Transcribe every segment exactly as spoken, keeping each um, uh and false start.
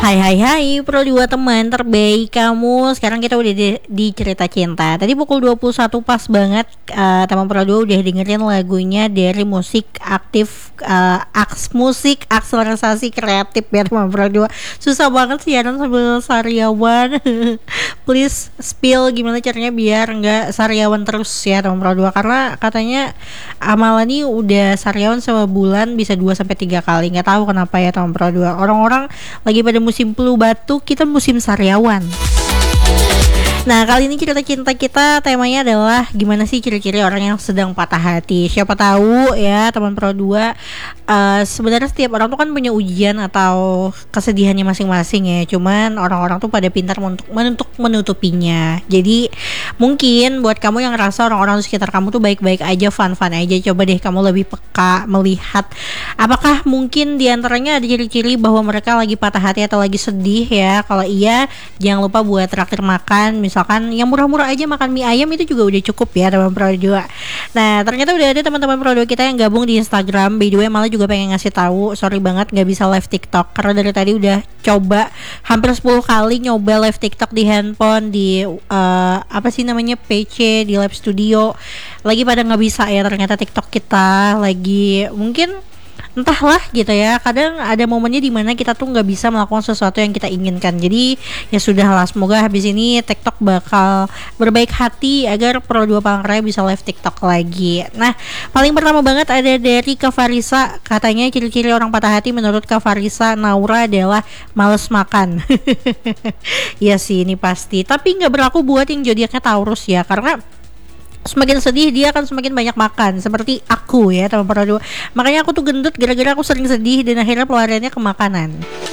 Hai hai hai Pro dua teman terbaik kamu. Sekarang kita udah di, di cerita cinta. Tadi pukul dua puluh satu pas banget, uh, teman Pro dua udah dengerin lagunya dari musik aktif, uh, aks musik akselerasi kreatif ya teman Pro dua. Susah banget siaran sambil sariawan. Please spill gimana caranya biar nggak sariawan terus ya teman Pro dua, karena katanya amalan ini udah sariawan sama bulan bisa dua sampai tiga kali. Nggak tahu kenapa ya teman Pro dua. Orang-orang lagi pada musim flu batuk, kita musim sariawan. Nah, kali ini cerita cinta kita temanya adalah gimana sih ciri-ciri orang yang sedang patah hati. Siapa tahu ya teman Pro dua, uh, sebenarnya setiap orang tuh kan punya ujian atau kesedihannya masing-masing ya. Cuman orang-orang tuh pada pintar untuk menutup menutupinya. Jadi mungkin buat kamu yang ngerasa orang-orang di sekitar kamu tuh baik-baik aja, fun-fun aja, coba deh kamu lebih peka melihat apakah mungkin diantaranya ada ciri-ciri bahwa mereka lagi patah hati atau lagi sedih ya. Kalau iya, jangan lupa buat traktir makan. Misalkan yang murah-murah aja, makan mie ayam itu juga udah cukup ya teman Pro dua. Nah, ternyata udah ada teman-teman Pro dua kita yang gabung di Instagram. By the way, malah juga pengen ngasih tahu, sorry banget gak bisa live TikTok karena dari tadi udah coba hampir sepuluh kali nyoba live TikTok di handphone, di uh, apa sih namanya P C, di Live Studio. Lagi pada nggak bisa ya ternyata TikTok kita lagi mungkin entahlah gitu ya, kadang ada momennya dimana kita tuh nggak bisa melakukan sesuatu yang kita inginkan. Jadi ya sudahlah, semoga habis ini TikTok bakal berbaik hati agar Pro dua Palangkaraya bisa live TikTok lagi. Nah, paling pertama banget ada dari Kak Farisa. Katanya ciri-ciri orang patah hati menurut Kak Farisa Naura adalah males makan. Iya sih, ini pasti. Tapi nggak berlaku buat yang zodiaknya Taurus ya, karena semakin sedih dia akan semakin banyak makan, seperti aku ya teman Pro dua. Makanya aku tuh gendut gara-gara aku sering sedih dan akhirnya pelariannya ke makanan.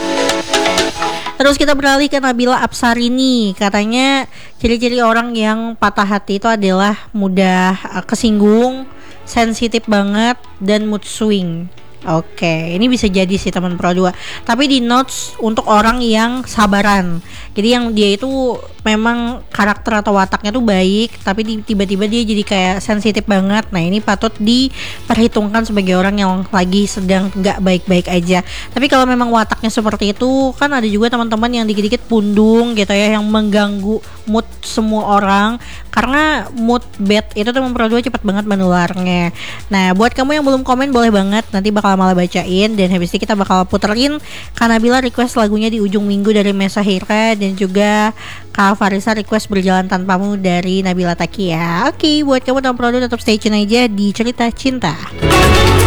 Terus kita beralih ke Nabila Apsarini. Katanya ciri-ciri orang yang patah hati itu adalah mudah uh, kesinggung, sensitif banget, dan mood swing. Oke, ini bisa jadi sih teman Pro dua. Tapi di notes untuk orang yang sabaran. Jadi yang dia itu memang karakter atau wataknya tuh baik, tapi tiba-tiba dia jadi kayak sensitif banget. Nah, ini patut diperhitungkan sebagai orang yang lagi sedang nggak baik-baik aja. Tapi kalau memang wataknya seperti itu, kan ada juga teman-teman yang dikit-dikit pundung gitu ya, yang mengganggu mood semua orang. Karena mood bad itu teman Pro dua cepat banget menularnya. Nah, buat kamu yang belum komen boleh banget, nanti bakal malah bacain, dan habis itu kita bakal puterin Kanabila request lagunya di ujung minggu dari Mesa Hira, dan juga Kak Farisa request Berjalan Tanpamu dari Nabila Takia. Oke, buat kamu teman Pro dua tetap stay tune aja di Cerita Cinta.